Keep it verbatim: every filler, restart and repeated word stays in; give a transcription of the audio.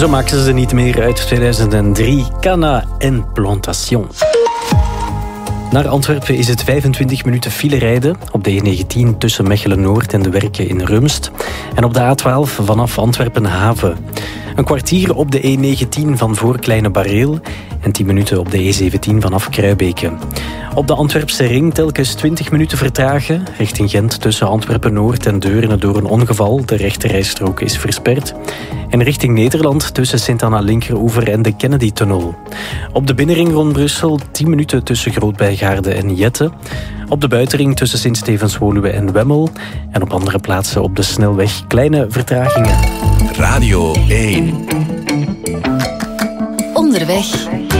Zo maken ze ze niet meer uit tweeduizend drie. Cana en Plantation. Naar Antwerpen is het vijfentwintig minuten file rijden. Op de E negentien tussen Mechelen-Noord en de Werken in Rumst. En op de A twaalf vanaf Antwerpen-Haven. Een kwartier op de E negentien van voor Kleine Bareel. En tien minuten op de E zeventien vanaf Kruibeke. Op de Antwerpse ring telkens twintig minuten vertragen. Richting Gent tussen Antwerpen-Noord en Deurne door een ongeval. De rechterrijstrook is versperd. En richting Nederland tussen Sint-Anna-Linkeroever en de Kennedy-tunnel. Op de binnenring rond Brussel tien minuten tussen Groot-Bijgaarde en Jette. Op de buitenring tussen Sint-Stevens-Woluwe en Wemmel. En op andere plaatsen op de snelweg kleine vertragingen. Radio één. Onderweg.